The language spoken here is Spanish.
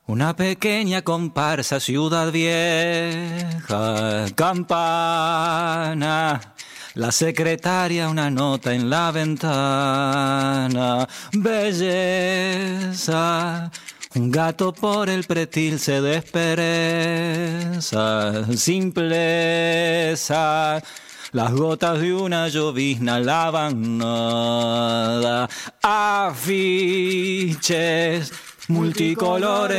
Una pequeña comparsa, ciudad vieja, campana. La secretaria, una nota en la ventana. Belleza. Un gato por el pretil se despereza. Simpleza. Las gotas de una llovizna lavan nada. Afiches multicolores.